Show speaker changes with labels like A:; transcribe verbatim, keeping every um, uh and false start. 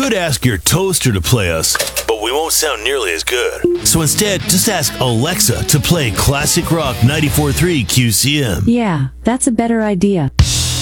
A: could ask your toaster to play us, but we won't sound nearly as good. So instead, just ask Alexa to play Classic Rock ninety-four point three Q C M.
B: Yeah, that's a better idea.